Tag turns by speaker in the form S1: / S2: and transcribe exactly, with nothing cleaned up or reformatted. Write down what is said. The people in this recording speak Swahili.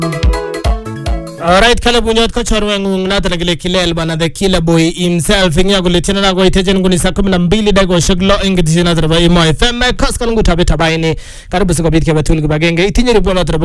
S1: Alright, kala bunyot ko chorwe ngungna tanagile kilel bana the killer boy himself ingia kuletina na go iteje nguni saa kumi na mbili dago shaglo ingitishina taraba imo F M kas kan ngutabe tabaini karibu siko bitke batul gibagenge itinye ribono taraba